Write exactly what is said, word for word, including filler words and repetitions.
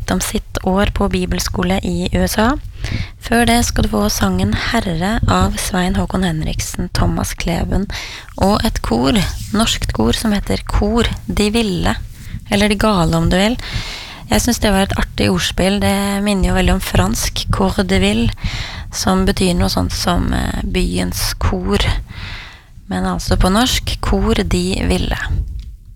litt om sitt år på bibelskole i U S A. Før det skal du få sangen Herre av Svein Håkon Henriksen, Thomas Kleben og et kor, norskt kor som heter Kor de Ville, eller De Gale om du vil. Jeg synes det var et artig ordspill, det minner jo veldig om fransk Cour de Ville, som betyr noe sånt som byens kor, men altså på norsk Kor de Ville.